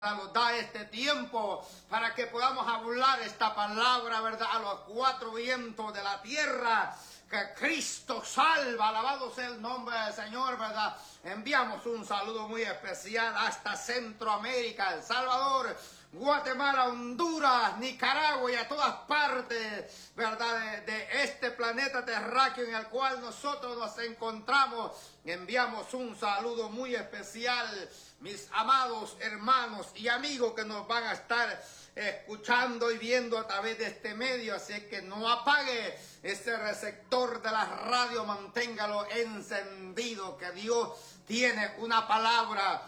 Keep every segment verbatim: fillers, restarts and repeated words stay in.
nos da este tiempo para que podamos hablar esta palabra, ¿verdad? A los cuatro vientos de la tierra, que Cristo salva, alabado sea el nombre del Señor, ¿verdad? Enviamos un saludo muy especial hasta Centroamérica, El Salvador, Guatemala, Honduras, Nicaragua y a todas partes, ¿verdad? De, de este planeta terráqueo en el cual nosotros nos encontramos. Enviamos un saludo muy especial, mis amados hermanos y amigos que nos van a estar escuchando y viendo a través de este medio. Así que no apague ese receptor de la radio, manténgalo encendido, que Dios tiene una palabra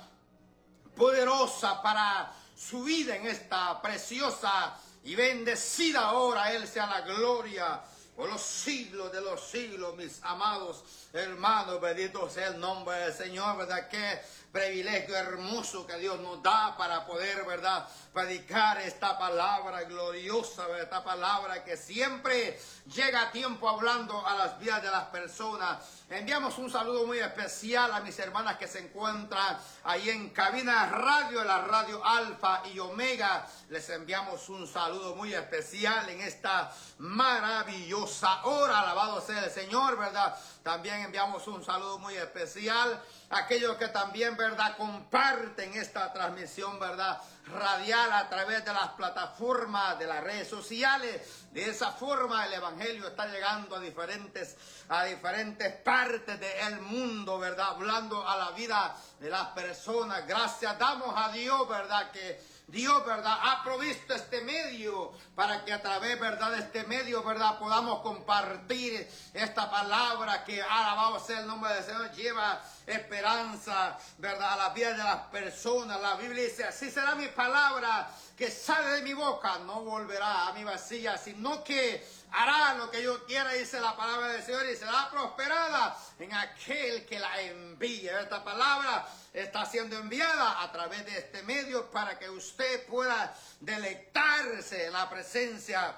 poderosa para su vida en esta preciosa y bendecida hora. Él sea la gloria por los siglos de los siglos, mis amados hermanos. Bendito sea el nombre del Señor, ¿verdad? Qué privilegio hermoso que Dios nos da para poder, ¿verdad?, predicar esta palabra gloriosa, ¿verdad? Esta palabra que siempre llega a tiempo hablando a las vidas de las personas. Enviamos un saludo muy especial a mis hermanas que se encuentran ahí en cabina radio, la radio Alfa y Omega. Les enviamos un saludo muy especial en esta maravillosa hora. Alabado sea el Señor, ¿verdad? También enviamos un saludo muy especial a aquellos que también, ¿verdad?, comparten esta transmisión, ¿verdad?, radial a través de las plataformas de las redes sociales. De esa forma el evangelio está llegando a diferentes, a diferentes partes del mundo, ¿verdad?, hablando a la vida de las personas. Gracias damos a Dios, ¿verdad?, que Dios, ¿verdad?, ha provisto este medio para que a través, ¿verdad?, de este medio, ¿verdad?, podamos compartir esta palabra que, alabado sea el nombre del Señor, lleva esperanza, ¿verdad?, a la vida de las personas. La Biblia dice: así será mi palabra que sale de mi boca, no volverá a mi vacía, sino que hará lo que yo quiera, dice la palabra del Señor, y será prosperada en aquel que la envíe. Esta palabra está siendo enviada a través de este medio para que usted pueda deleitarse en la presencia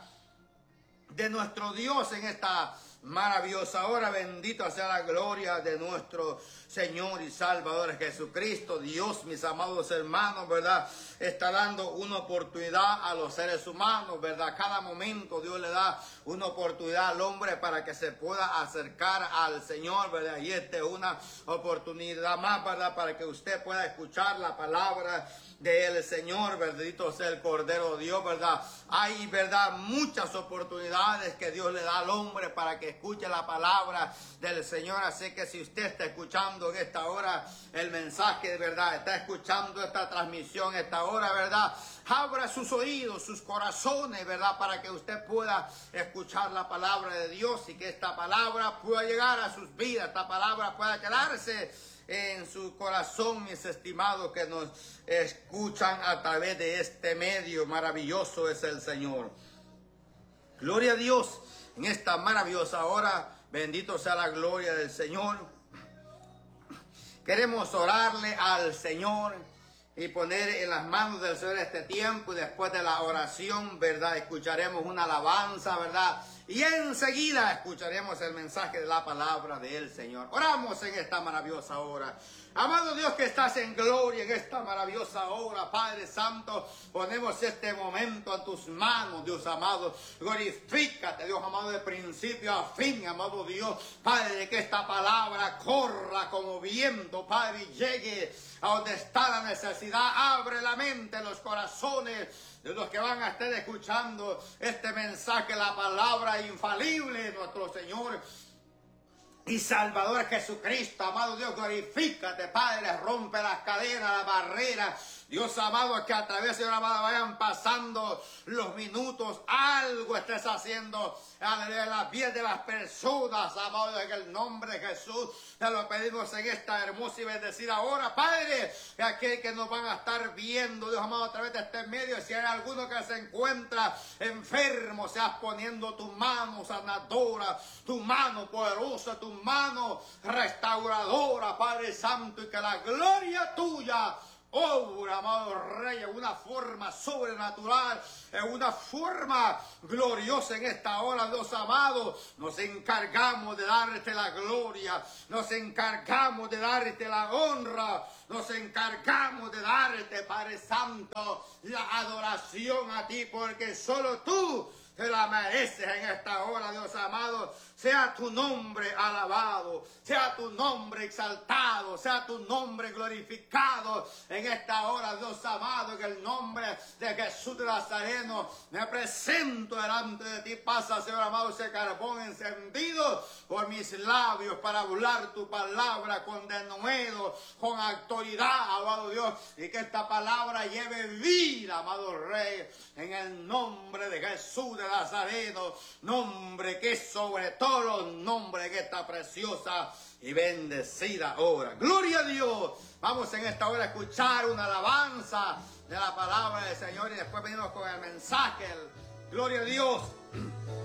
de nuestro Dios en esta maravillosa hora. Bendito sea la gloria de nuestro Señor y Salvador Jesucristo. Dios, mis amados hermanos, ¿verdad?, está dando una oportunidad a los seres humanos, ¿verdad? Cada momento Dios le da una oportunidad al hombre para que se pueda acercar al Señor, ¿verdad? Y esta es una oportunidad más, ¿verdad?, para que usted pueda escuchar la palabra del Señor. Bendito sea el Cordero de Dios, ¿verdad? Hay, ¿verdad?, muchas oportunidades que Dios le da al hombre para que escuche la palabra del Señor. Así que si usted está escuchando en esta hora el mensaje, de verdad, está escuchando esta transmisión, esta hora, ¿verdad?, abra sus oídos, sus corazones, ¿verdad?, para que usted pueda escuchar la palabra de Dios y que esta palabra pueda llegar a sus vidas, esta palabra pueda quedarse en su corazón, mis estimados que nos escuchan a través de este medio. Maravilloso es el Señor. Gloria a Dios en esta maravillosa hora. Bendito sea la gloria del Señor. Queremos orarle al Señor y poner en las manos del Señor este tiempo, y después de la oración, ¿verdad?, escucharemos una alabanza, ¿verdad?, y enseguida escucharemos el mensaje de la palabra del Señor. Oramos en esta maravillosa hora. Amado Dios que estás en gloria en esta maravillosa hora, Padre Santo, ponemos este momento a tus manos, Dios amado. Glorifícate, Dios amado, de principio a fin, amado Dios, Padre, de que esta palabra corra como viento, Padre, y llegue a donde está la necesidad. Abre la mente, los corazones de los que van a estar escuchando este mensaje, la palabra infalible de nuestro Señor y Salvador Jesucristo. Amado Dios, glorifícate, Padre, rompe las cadenas, las barreras. Dios amado, que a través, Señor amado, vayan pasando los minutos, algo estés haciendo en la vida de las personas, amado, en el nombre de Jesús. Te lo pedimos en esta hermosa y bendecida hora, Padre, que aquel que nos van a estar viendo, Dios amado, a través de este medio, si hay alguno que se encuentra enfermo, seas poniendo tu mano sanadora, tu mano poderosa, tu mano restauradora, Padre Santo, y que la gloria tuya obra, amado Rey, en una forma sobrenatural, en una forma gloriosa en esta hora, Dios amado. Nos encargamos de darte la gloria, nos encargamos de darte la honra, nos encargamos de darte, Padre Santo, la adoración a ti, porque solo tú te la mereces en esta hora, Dios amado. Sea tu nombre alabado, sea tu nombre exaltado, sea tu nombre glorificado en esta hora, Dios amado. En el nombre de Jesús de Nazareno me presento delante de ti. Pasa, Señor amado, ese carbón encendido por mis labios para hablar tu palabra con denuedo, con autoridad, amado Dios, y que esta palabra lleve vida, amado Rey, en el nombre de Jesús de Nazareno, nombre que es sobre todos los nombres, que está preciosa y bendecida hora. Gloria a Dios. Vamos en esta hora a escuchar una alabanza de la palabra del Señor y después venimos con el mensaje. Gloria a Dios.